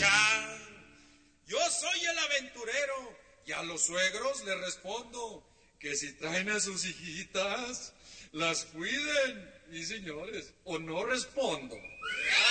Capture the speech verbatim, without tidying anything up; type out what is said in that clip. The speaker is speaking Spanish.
escuchar. Yo soy el aventurero y a los suegros les respondo que si traen a sus hijitas, las cuiden. Y señores, o no respondo.